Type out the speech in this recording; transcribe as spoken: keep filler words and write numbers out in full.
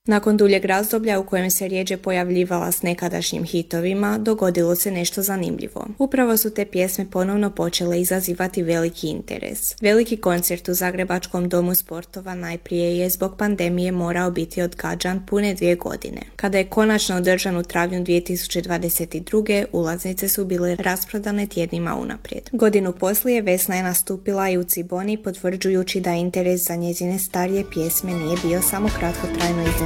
Nakon duljeg razdoblja u kojem se rjeđe pojavljivala s nekadašnjim hitovima, dogodilo se nešto zanimljivo. Upravo su te pjesme ponovno počele izazivati veliki interes. Veliki koncert u Zagrebačkom domu sportova najprije je zbog pandemije morao biti odgađan pune dvije godine. Kada je konačno održan u travnju dvije tisuće dvadeset druge. ulaznice su bile rasprodane tjednima unaprijed. Godinu poslije Vesna je nastupila i u Ciboni, potvrđujući da interes za njezine starije pjesme nije bio samo kratkotrajno iznenađenje.